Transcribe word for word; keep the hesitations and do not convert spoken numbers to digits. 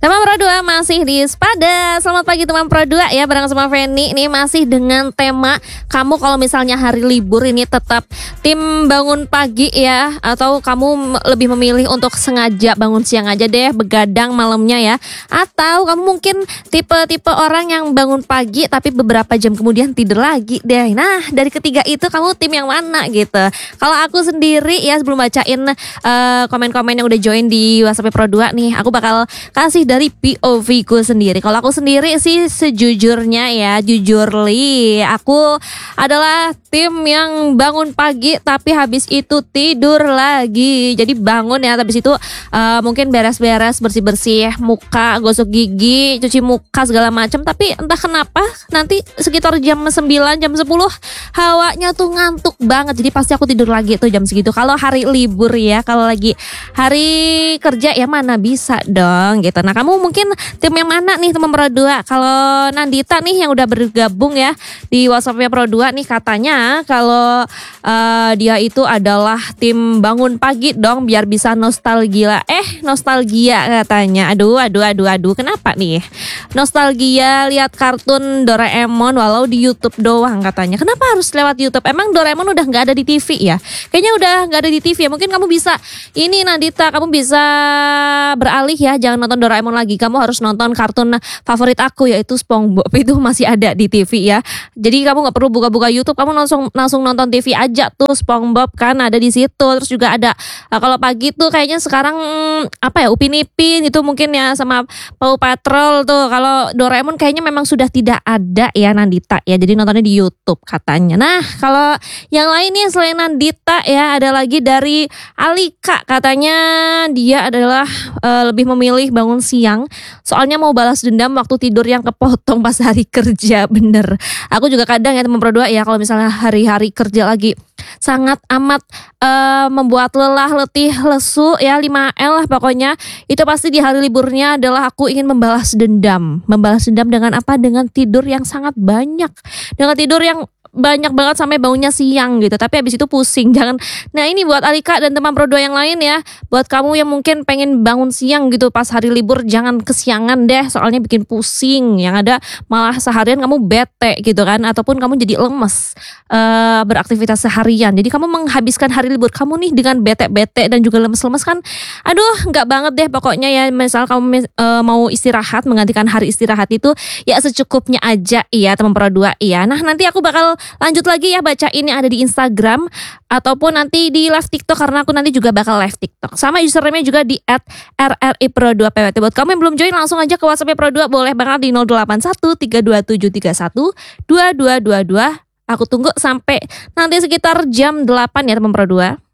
Teman Pro dua masih di Spada. Selamat pagi teman Pro dua ya, bareng sama Feni. Ini masih dengan tema kamu kalau misalnya hari libur ini tetap tim bangun pagi ya, atau kamu lebih memilih untuk sengaja bangun siang aja deh, begadang malamnya ya. Atau kamu mungkin tipe-tipe orang yang bangun pagi tapi beberapa jam kemudian tidur lagi deh. Nah, dari ketiga itu kamu tim yang mana gitu? Kalau aku sendiri ya, sebelum bacain uh, komen-komen yang udah join di WhatsApp Pro dua nih, aku bakal kasih dari P O V ku sendiri. Kalau aku sendiri sih sejujurnya ya, jujurly, aku adalah tim yang bangun pagi tapi habis itu tidur lagi. Jadi bangun ya, habis itu uh, mungkin beres-beres, bersih-bersih muka, gosok gigi, cuci muka segala macam. Tapi entah kenapa nanti sekitar jam sembilan, jam sepuluh hawanya tuh ngantuk banget. Jadi pasti aku tidur lagi tuh jam segitu. Kalau hari libur ya, kalau lagi hari kerja ya mana bisa dong gitu. Nah, kamu mungkin tim yang mana nih teman Pro dua? Kalau Nandita nih yang udah bergabung ya di WhatsApp-nya Pro dua nih, katanya kalau uh, dia itu adalah tim bangun pagi dong biar bisa nostalgia. Eh, nostalgia katanya. Aduh, aduh, aduh, aduh. Kenapa nih? Nostalgia lihat kartun Doraemon walau di YouTube doang katanya. Kenapa harus lewat YouTube? Emang Doraemon udah nggak ada di T V ya? Kayaknya udah nggak ada di T V ya. Mungkin kamu bisa ini Nandita, kamu bisa beralih ya, jangan nonton Doraemon lagi. Kamu harus nonton kartun favorit aku yaitu SpongeBob, itu masih ada di T V ya. Jadi kamu nggak perlu buka-buka YouTube, kamu langsung langsung nonton T V aja tuh, SpongeBob kan ada di situ. Terus juga ada uh, kalau pagi tuh kayaknya sekarang hmm, apa ya, Upin Ipin itu mungkin ya, sama Paw Patrol tuh. Kalau Doraemon kayaknya memang sudah tidak ada ya Nandita ya. Jadi nontonnya di YouTube katanya. Nah, kalau yang lainnya selain Nandita ya, ada lagi dari Alika, katanya dia adalah uh, lebih memilih bangun siang. Soalnya mau balas dendam waktu tidur yang kepotong pas hari kerja. Bener, aku juga kadang ya teman Pro dua ya, kalau misalnya hari-hari kerja lagi sangat amat uh, membuat lelah, letih, lesu ya, lima L lah pokoknya. Itu pasti di hari liburnya adalah aku ingin membalas dendam. Membalas dendam dengan apa? Dengan tidur yang sangat banyak. Dengan tidur yang banyak banget sampai bangunnya siang gitu, tapi habis itu pusing. Jangan. Nah, ini buat Alika dan teman Pro dua yang lain ya, buat kamu yang mungkin pengen bangun siang gitu pas hari libur, jangan kesiangan deh, soalnya bikin pusing. Yang ada malah seharian kamu bete gitu kan, ataupun kamu jadi lemes uh, beraktivitas seharian. Jadi kamu menghabiskan hari libur kamu nih dengan bete-bete dan juga lemes-lemes kan. Aduh, nggak banget deh pokoknya ya. Misal kamu uh, mau istirahat, menggantikan hari istirahat itu ya secukupnya aja iya teman Pro dua iya. Nah, nanti aku bakal lanjut lagi ya baca ini ada di Instagram ataupun nanti di live TikTok, karena aku nanti juga bakal live TikTok. Sama username juga di at r r i pro dua p w t. Buat kamu yang belum join langsung aja ke WhatsApp Pro dua, boleh banget di nol delapan satu tiga dua tujuh tiga satu dua dua dua dua. Aku tunggu sampai nanti sekitar jam delapan ya teman Pro dua.